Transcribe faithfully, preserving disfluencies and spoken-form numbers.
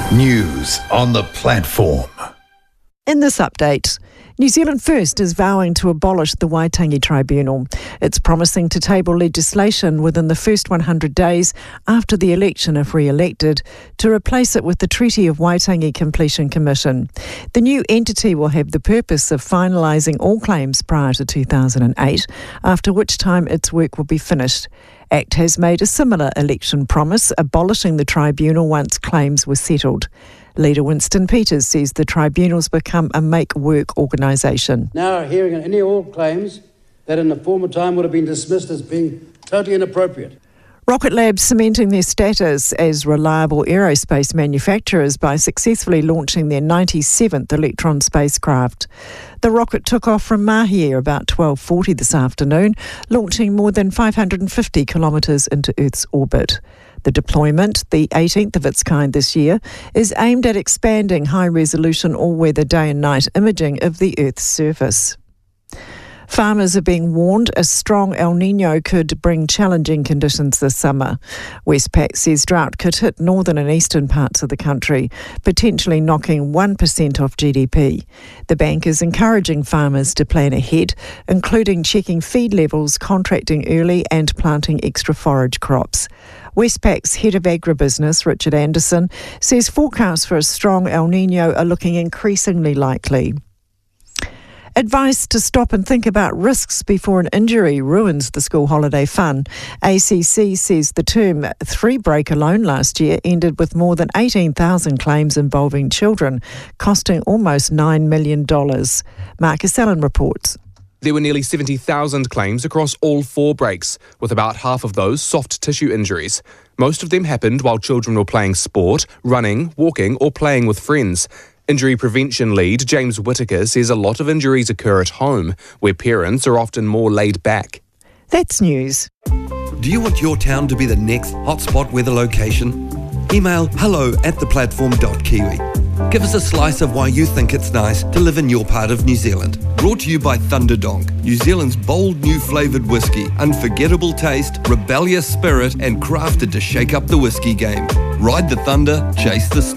News on the platform. In this update, New Zealand First is vowing to abolish the Waitangi Tribunal. It's promising to table legislation within the first one hundred days after the election, if re-elected, to replace it with the Treaty of Waitangi Completion Commission. The new entity will have the purpose of finalising all claims prior to two thousand eight, after which time its work will be finished. ACT has made a similar election promise, abolishing the tribunal once claims were settled. Leader Winston Peters says the tribunal's become a make-work organisation. Now hearing any all claims that in the former time would have been dismissed as being totally inappropriate. Rocket Lab cementing their status as reliable aerospace manufacturers by successfully launching their ninety-seventh Electron spacecraft. The rocket took off from Mahia about twelve forty this afternoon, launching more than five hundred fifty kilometres into Earth's orbit. The deployment, the eighteenth of its kind this year, is aimed at expanding high-resolution all-weather day and night imaging of the Earth's surface. Farmers are being warned a strong El Niño could bring challenging conditions this summer. Westpac says drought could hit northern and eastern parts of the country, potentially knocking one percent off G D P. The bank is encouraging farmers to plan ahead, including checking feed levels, contracting early and planting extra forage crops. Westpac's head of agribusiness, Richard Anderson, says forecasts for a strong El Niño are looking increasingly likely. Advice to stop and think about risks before an injury ruins the school holiday fun. A C C says the term three break alone last year ended with more than eighteen thousand claims involving children, costing almost nine million dollars. Marcus Allen reports. There were nearly seventy thousand claims across all four breaks, with about half of those soft tissue injuries. Most of them happened while children were playing sport, running, walking or playing with friends. Injury prevention lead James Whitaker says a lot of injuries occur at home, where parents are often more laid back. That's news. Do you want your town to be the next hotspot weather location? Email hello at theplatform.kiwi. Give us a slice of why you think it's nice to live in your part of New Zealand. Brought to you by Thunderdonk, New Zealand's bold new flavoured whiskey. Unforgettable taste, rebellious spirit and crafted to shake up the whiskey game. Ride the thunder, chase the